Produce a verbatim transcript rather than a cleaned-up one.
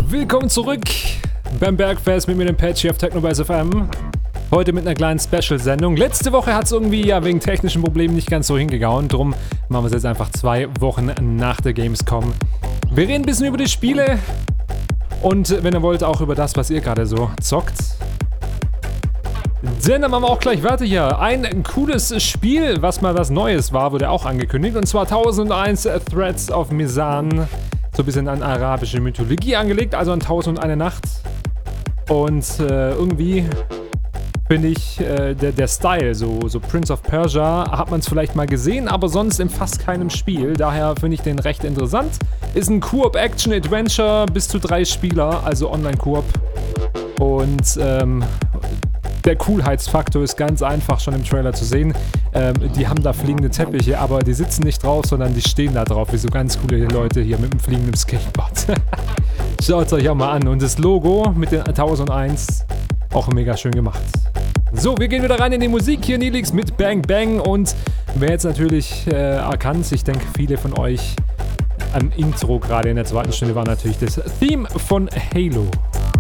Willkommen zurück beim Bergfest mit mir, dem Patchy auf Technobase F M. Heute mit einer kleinen Special-Sendung. Letzte Woche hat es irgendwie ja wegen technischen Problemen nicht ganz so hingehauen. Drum machen wir es jetzt einfach zwei Wochen nach der Gamescom. Wir reden ein bisschen über die Spiele und wenn ihr wollt auch über das, was ihr gerade so zockt. Denn dann machen wir auch gleich weiter hier. Ein cooles Spiel, was mal was Neues war, wurde auch angekündigt. Und zwar tausendeins Threads of Mizan. So ein bisschen an arabische Mythologie angelegt, also an tausendundeine Nacht. Und äh, irgendwie finde ich, äh, der, der Style, so, so Prince of Persia, hat man es vielleicht mal gesehen, aber sonst in fast keinem Spiel. Daher finde ich den recht interessant. Ist ein Koop-Action-Adventure, bis zu drei Spieler, also Online-Koop. Und ähm, der Coolheitsfaktor ist ganz einfach schon im Trailer zu sehen. Ähm, die haben da fliegende Teppiche, aber die sitzen nicht drauf, sondern die stehen da drauf, wie so ganz coole Leute hier mit dem fliegenden Skateboard. Schaut es euch auch mal an. Und das Logo mit den tausendeins, auch mega schön gemacht. So, wir gehen wieder rein in die Musik. Hier Nilix mit Bang Bang. Und wer jetzt natürlich äh, erkannt, ich denke viele von euch am Intro gerade in der zweiten Stunde war natürlich das Theme von Halo.